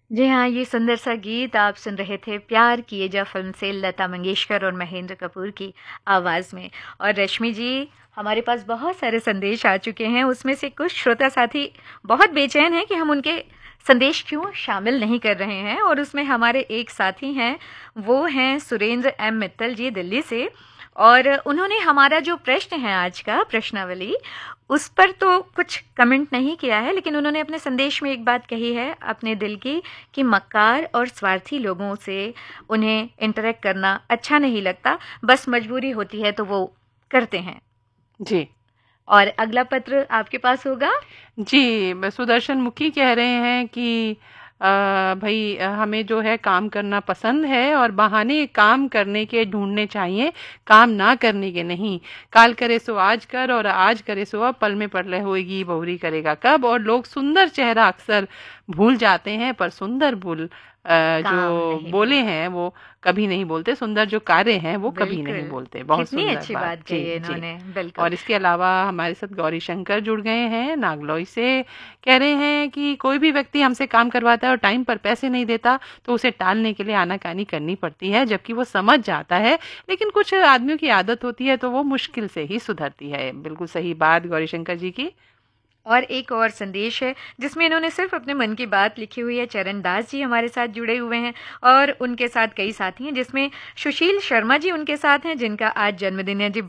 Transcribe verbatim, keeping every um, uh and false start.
जी हाँ, ये सुंदर सा गीत आप सुन रहे थे प्यार किए जा फ़िल्म से लता मंगेशकर और महेंद्र कपूर की आवाज़ में। और रश्मि जी, हमारे पास बहुत सारे संदेश आ चुके हैं, उसमें से कुछ श्रोता साथी बहुत बेचैन हैं कि हम उनके संदेश क्यों शामिल नहीं कर रहे हैं। और उसमें हमारे एक साथी हैं, वो हैं सुरेंद्र एम मित्तल जी दिल्ली से। और उन्होंने हमारा जो प्रश्न है आज का प्रश्नावली, उस पर तो कुछ कमेंट नहीं किया है, लेकिन उन्होंने अपने संदेश में एक बात कही है अपने दिल की, कि मक्कार और स्वार्थी लोगों से उन्हें इंटरेक्ट करना अच्छा नहीं लगता, बस मजबूरी होती है तो वो करते हैं। जी। और अगला पत्र आपके पास होगा। जी, सुदर्शन मुखी कह रहे हैं कि भाई हमें जो है काम करना पसंद है और बहाने काम करने के ढूंढने चाहिए, काम ना करने के नहीं। काल करे सो आज कर और आज करे सो अब, पल में पड़ले होएगी बहुरी करेगा कब। और लोग सुंदर चेहरा अक्सर भूल जाते हैं, पर सुंदर भूल जो बोले हैं वो कभी नहीं बोलते, सुंदर जो कार्य हैं वो कभी नहीं बोलते। बहुत कितनी सुंदर अच्छी बात, बात जी कही जी। इन्होंने, बिल्कुल। और इसके अलावा हमारे साथ गौरी शंकर जुड़ गए हैं नागलोई से, कह रहे हैं कि कोई भी व्यक्ति हमसे काम करवाता है और टाइम पर पैसे नहीं देता तो उसे टालने के लिए आनाकानी करनी पड़ती है, जबकि वो समझ जाता है, लेकिन कुछ आदमियों की आदत होती है तो वो मुश्किल से ही सुधरती है। बिल्कुल सही बात गौरी शंकर जी की। और एक और संदेश है जिसमें इन्होंने सिर्फ अपने मन की बात लिखी हुई है। चरण दास जी हमारे साथ जुड़े हुए हैं और उनके साथ कई साथी हैं, जिसमें सुशील शर्मा जी उनके साथ हैं, जिनका आज जन्मदिन है। जी